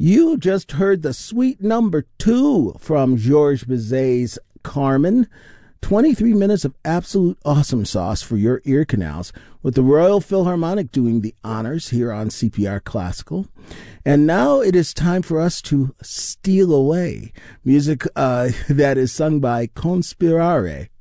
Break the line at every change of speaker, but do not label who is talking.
You just heard the sweet number 2 from Georges Bizet's Carmen. 23 minutes of absolute awesome sauce for your ear canals, with the Royal Philharmonic doing the honors here on CPR Classical. And now it is time for us to steal away music that is sung by Conspirare.